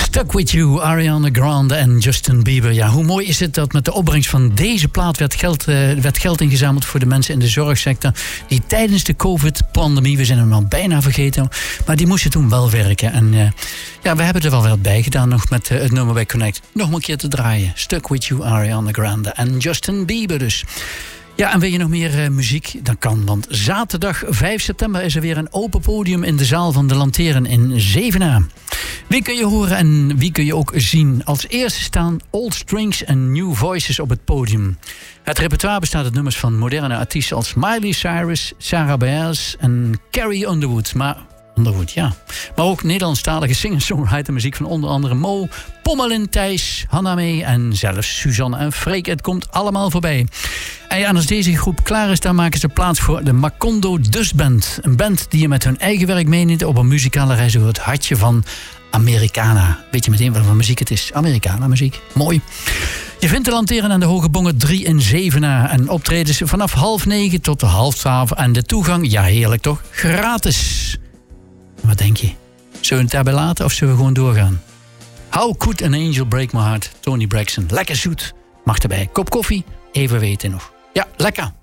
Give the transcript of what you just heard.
Stuck With You, Ariana Grande en Justin Bieber. Ja, hoe mooi is het dat met de opbrengst van deze plaat werd geld ingezameld voor de mensen in de zorgsector die tijdens de COVID-pandemie, we zijn hem al bijna vergeten, maar die moesten toen wel werken. En ja, we hebben er wel wat bij gedaan nog met het nummer bij Connect. Nog een keer te draaien. Stuck With You, Ariana Grande en Justin Bieber dus. Ja, en wil je nog meer muziek? Dan kan, want zaterdag 5 september is er weer een open podium in de zaal van de Lanteren in Zevenaar. Wie kun je horen en wie kun je ook zien? Als eerste staan Old Strings en New Voices op het podium. Het repertoire bestaat uit nummers van moderne artiesten als Miley Cyrus, Sarah Bareilles en Carrie Underwood. Maar ook Nederlandstalige singer-songwriter muziek van onder andere Mo, Pommelin, Thijs, Hanna Mee en zelfs Suzanne en Freek. Het komt allemaal voorbij. En ja, en als deze groep klaar is, dan maken ze plaats voor de Macondo Dust Band. Een band die je met hun eigen werk meeneemt op een muzikale reis door het hartje van Americana. Weet je meteen wat voor muziek het is? Americana muziek. Mooi. Je vindt de Lanteren aan de Hoge Bongen 3 in Zevenaar. En optredens vanaf 8:30 tot 11:30. En de toegang, ja heerlijk toch, gratis. Wat denk je? Zullen we het daarbij laten of zullen we gewoon doorgaan? How Could an Angel Break My Heart, Tony Braxton. Lekker zoet. Mag erbij. Kop koffie? Even weten nog. Ja, lekker.